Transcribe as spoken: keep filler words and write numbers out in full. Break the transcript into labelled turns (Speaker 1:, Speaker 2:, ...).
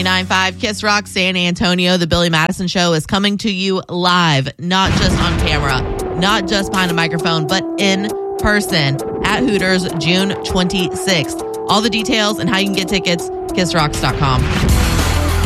Speaker 1: nine five Kiss Rock San Antonio. The Billy Madison Show is coming to you live, not just on camera, not just behind a microphone, but in person at Hooters June twenty-sixth. All the details and how you can get tickets, kiss rocks dot com.